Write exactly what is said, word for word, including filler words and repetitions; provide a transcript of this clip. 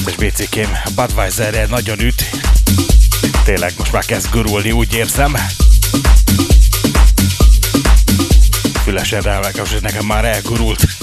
Kedves bé cé kém, Budweiserre nagyon üt. Tényleg most már kezd gurulni, úgy érzem. Fülesen rávágom, hogy nekem már elgurult.